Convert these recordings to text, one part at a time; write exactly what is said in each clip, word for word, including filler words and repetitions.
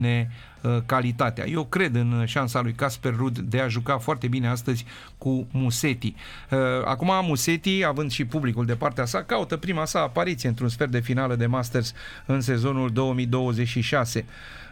calitatea. Eu cred în șansa lui Casper Ruud de a juca foarte bine astăzi cu Musetti. Acum Musetti, având și publicul de partea sa, caută prima sa apariție într-un sfert de finală de Masters în sezonul două mii douăzeci și șase.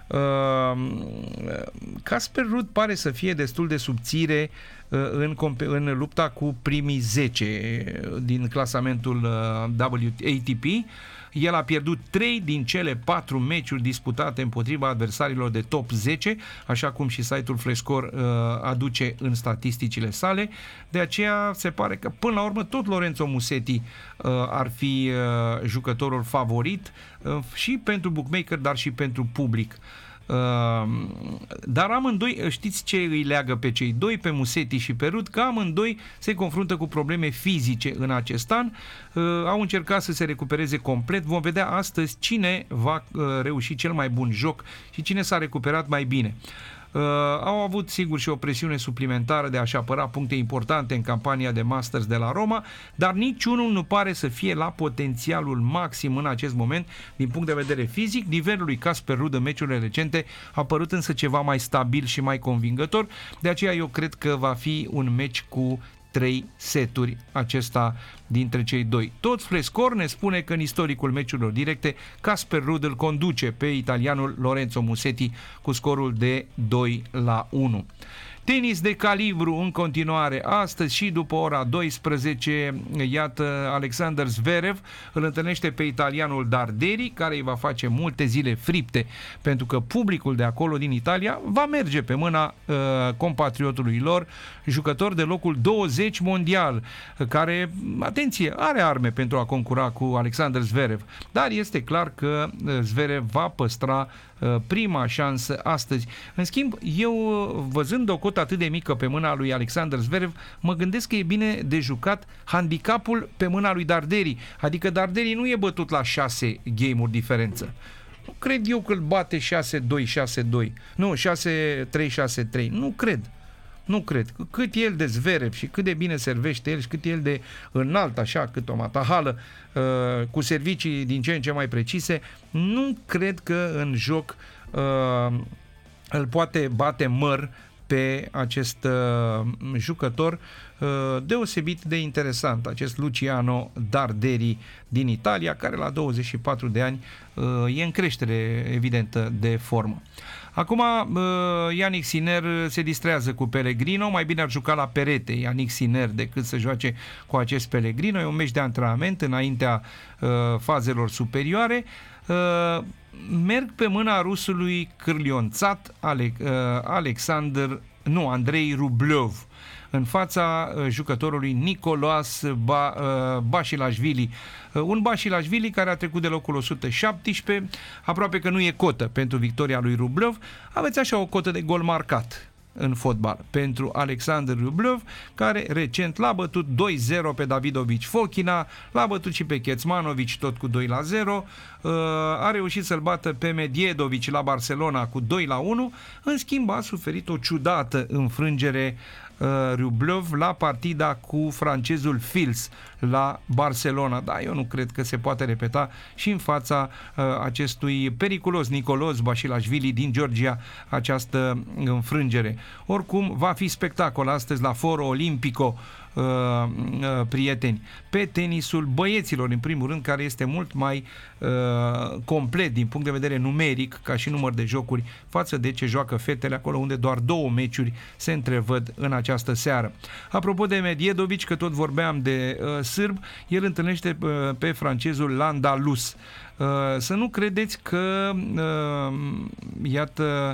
Casper Ruud pare să fie destul de subțire în, în lupta cu primii zece din clasamentul W A T P. El a pierdut trei din cele patru meciuri disputate împotriva adversarilor de top zece, așa cum și site-ul Flashscore uh, aduce în statisticile sale. De aceea se pare că până la urmă tot Lorenzo Musetti uh, ar fi uh, jucătorul favorit uh, și pentru bookmaker, dar și pentru public. Uh, dar amândoi, știți ce îi leagă pe cei doi, pe Musetti și pe Ruud? Că amândoi se confruntă cu probleme fizice în acest an, uh, au încercat să se recupereze complet. Vom vedea astăzi cine va uh, reuși cel mai bun joc și cine s-a recuperat mai bine. Uh, au avut sigur și o presiune suplimentară de a-și apăra puncte importante în campania de Masters de la Roma, dar niciunul nu pare să fie la potențialul maxim în acest moment din punct de vedere fizic. Nivelul lui Casper Ruud în meciurile recente a părut însă ceva mai stabil și mai convingător, de aceea eu cred că va fi un meci cu trei seturi acesta dintre cei doi. Tot Flashscore ne spune că în istoricul meciurilor directe Casper Ruud îl conduce pe italianul Lorenzo Musetti cu scorul de doi la unu. Tenis de calibru în continuare astăzi și după ora douăsprezece, iată, Alexander Zverev îl întâlnește pe italianul Darderi, care îi va face multe zile fripte, pentru că publicul de acolo din Italia va merge pe mâna uh, compatriotului lor, jucător de locul douăzeci mondial, care, atenție, are arme pentru a concura cu Alexander Zverev, dar este clar că Zverev va păstra uh, prima șansă astăzi. În schimb, eu văzând o cotă atât de mică pe mâna lui Alexander Zverev, mă gândesc că e bine de jucat handicapul pe mâna lui Darderi, adică Darderi nu e bătut la șase game-uri diferență. Nu cred eu că îl bate șase doi șase doi, nu, șase trei șase trei, nu cred. Nu cred. Cât el de Zverev și cât de bine servește el și cât el de înalt, așa, cât o matahală, uh, cu servicii din ce în ce mai precise, nu cred că în joc uh, îl poate bate măr pe acest uh, jucător uh, deosebit de interesant, acest Luciano Darderi din Italia, care la douăzeci și patru de ani uh, e în creștere evidentă de formă. Acum uh, Jannik Sinner se distrează cu Pellegrino, mai bine ar juca la perete Jannik Sinner decât să joace cu acest Pellegrino. E un meci de antrenament înaintea uh, fazelor superioare. Uh, merg pe mâna rusului cârlionțat Ale, uh, Alexander, nu, Andrei Rublev în fața uh, jucătorului Nicolas ba, uh, Basilashvili. Uh, un Basilashvili care a trecut de locul o sută șaptesprezece, aproape că nu e cotă pentru victoria lui Rublev. Aveți așa o cotă de gol marcat în fotbal pentru Alexander Rublev, care recent l-a bătut doi zero pe Davidovic Fokina, l-a bătut și pe Kecmanovic tot cu doi la zero, a reușit să-l bată pe Medvedovic la Barcelona cu doi la unu, în schimb a suferit o ciudată înfrângere Rublev la partida cu francezul Fils la Barcelona. Da, eu nu cred că se poate repeta și în fața uh, acestui periculos Nicolas Basilashvili din Georgia această înfrângere. Oricum, va fi spectacol astăzi la Foro Olimpico, uh, uh, prieteni, pe tenisul băieților, în primul rând, care este mult mai uh, complet din punct de vedere numeric, ca și număr de jocuri, față de ce joacă fetele acolo, unde doar două meciuri se întrevăd în această seară. Apropo de Medvedovic, că tot vorbeam de uh, sârb, el întâlnește uh, pe francezul Landalus. Uh, să nu credeți că uh, iată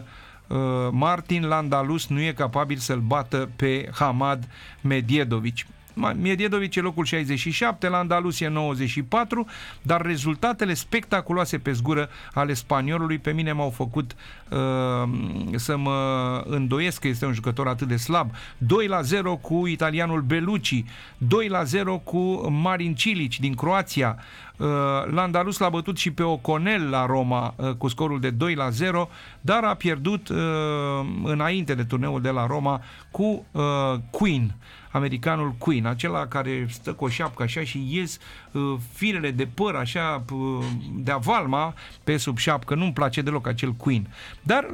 Martin Landalus nu e capabil să-l bată pe Hamad Medvedovic. Medvedovic e locul șaizeci și șapte, Landalus e nouăzeci și patru, dar rezultatele spectaculoase pe zgură ale spaniolului pe mine m-au făcut uh, să mă îndoiesc că este un jucător atât de slab. doi la zero cu italianul Bellucci, doi la zero cu Marin Cilic din Croația, Landalus l-a bătut și pe Oconel la Roma cu scorul de doi la zero, dar a pierdut înainte de turneul de la Roma cu Queen, americanul Queen, acela care stă cu o șapcă așa și ies firele de păr așa de avalma pe sub șapcă. Nu-mi place deloc acel Queen. Dar